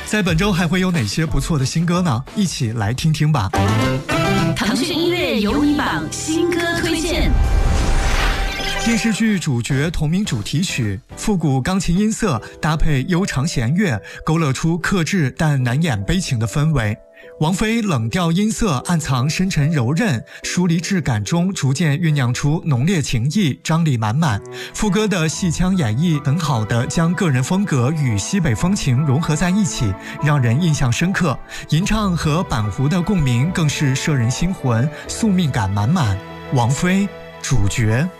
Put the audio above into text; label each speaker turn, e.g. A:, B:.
A: 在本周还会有哪些不错的新歌呢？一起来听听吧。
B: 腾讯音乐有你榜新歌推荐。
A: 电视剧主角同名主题曲，复古钢琴音色搭配悠长弦乐，勾勒出克制但难掩悲情的氛围。王菲冷调音色暗藏深沉柔韧，疏离质感中逐渐酝酿出浓烈情意，张力满满。副歌的戏腔演绎很好地将个人风格与西北风情融合在一起，让人印象深刻。吟唱和板胡的共鸣更是摄人心魂，宿命感满满。王菲，主角。